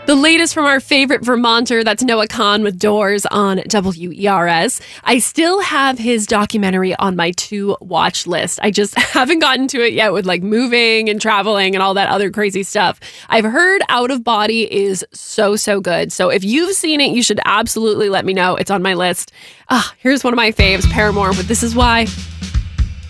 The latest from our favorite Vermonter, that's Noah Kahn with Doors on WERS. I still have his documentary on my to-watch list. I just haven't gotten to it yet with like moving and traveling and all that other crazy stuff. I've heard Out of Body is so good. So if you've seen it, you should absolutely let me know. It's on my list. Here's one of my faves, Paramore with This Is Why.